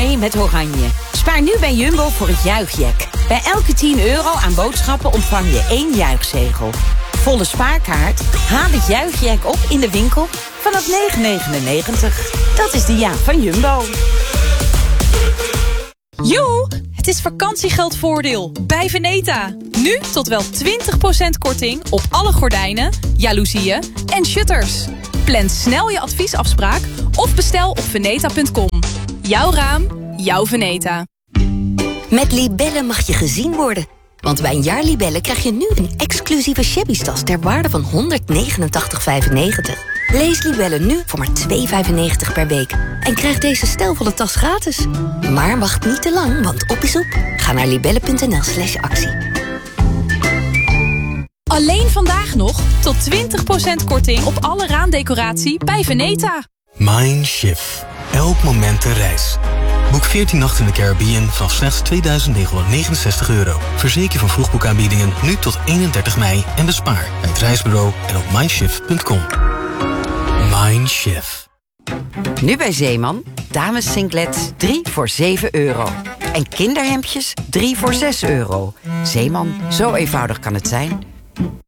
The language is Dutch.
mee met Oranje. Spaar nu bij Jumbo voor het juichjack. Bij elke €10 aan boodschappen ontvang je 1 juichzegel. Volle spaarkaart? Haal het juichjack op in de winkel vanaf €9,99. Dat is de ja van Jumbo. Joe, het is vakantiegeldvoordeel bij Veneta. Nu tot wel 20% korting op alle gordijnen, jaloezieën en shutters. Plan snel je adviesafspraak of bestel op veneta.com. Jouw raam, jouw Veneta. Met Libellen mag je gezien worden. Want bij een jaar Libellen krijg je nu een exclusieve shabby-tas ter waarde van €189,95. Lees Libellen nu voor maar €2,95 per week. En krijg deze stijlvolle tas gratis. Maar wacht niet te lang, want op is op. Ga naar libellen.nl/actie. Alleen vandaag nog tot 20% korting op alle raamdecoratie bij Veneta. Mindshift. Elk moment een reis. Boek 14 nachten in de Caribbean vanaf slechts €2.969. Verzeker van vroegboekaanbiedingen nu tot 31 mei en bespaar bij het reisbureau en op mindshift.com. Mindshift. Nu bij Zeeman, dames singlets 3 voor €7. En kinderhemdjes 3 voor €6. Zeeman, zo eenvoudig kan het zijn.